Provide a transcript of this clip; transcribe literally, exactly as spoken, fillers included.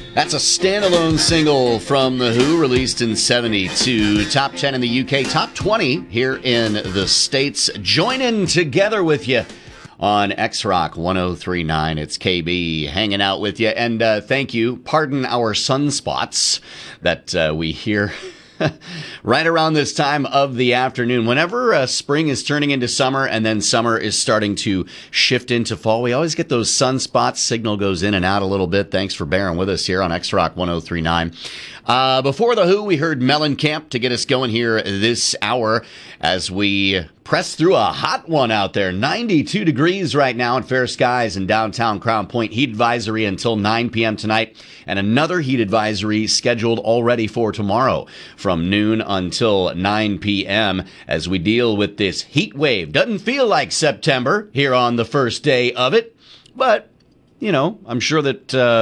That's a standalone single from The Who, released in seventy-two. Top ten in the U K, top twenty here in the States. Joining together with you on X-Rock one oh three point nine. It's K B hanging out with you. And uh, thank you. Pardon our sunspots that uh, we hear right around this time of the afternoon. Whenever uh, spring is turning into summer and then summer is starting to shift into fall, we always get those sunspots. Signal goes in and out a little bit. Thanks for bearing with us here on X-Rock one oh three point nine. Uh, before The Who, we heard Mellencamp to get us going here this hour as we press through a hot one out there. ninety-two degrees right now in fair skies in downtown Crown Point. Heat advisory until nine p.m. tonight, and another heat advisory scheduled already for tomorrow from noon until nine p.m. as we deal with this heat wave. Doesn't feel like September here on the first day of it, but, you know, I'm sure that... Uh,